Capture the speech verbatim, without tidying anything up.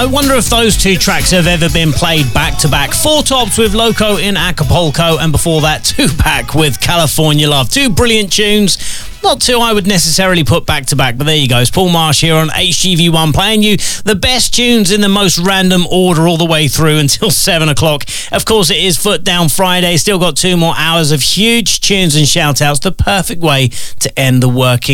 wonder if those two tracks have ever been played back-to-back. Four Tops with Loco in Acapulco, and before that, Tupac with California Love. Two brilliant tunes. Not two I would necessarily put back-to-back, but there you go. It's Paul Marsh here on H G V one, playing you the best tunes in the most random order all the way through until seven o'clock. Of course, it is Foot Down Friday. Still got two more hours of huge tunes and shout-outs. The perfect way to end the working